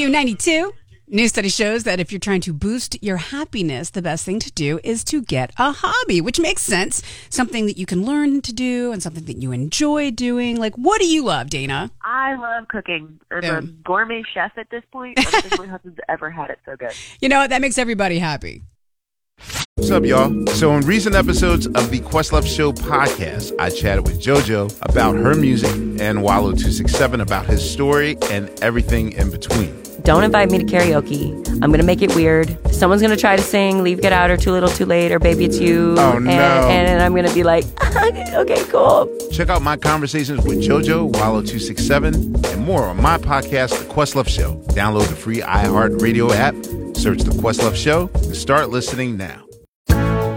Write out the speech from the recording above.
Q92. New study shows that if you're trying to boost your happiness, the best thing to do is to get a hobby, which makes sense. Something that you can learn to do and something that you enjoy doing. Like, what do you love, Dana? I love cooking. I'm a gourmet chef at this point. I don't think my husband's ever had it so good. You know what? That makes everybody happy. What's up, y'all? So in recent episodes of the Questlove Show podcast, I chatted with JoJo about her music and Wallo267 about his story and everything in between. Don't invite me to karaoke. I'm going to make it weird. Someone's going to try to sing Leave, Get Out, or Too Little, Too Late, or Baby It's You. Oh, no. And I'm going to be like, okay, cool. Check out my conversations with JoJo, Wallo267, and more on my podcast, The Questlove Show. Download the free iHeartRadio app, search The Questlove Show, and start listening now.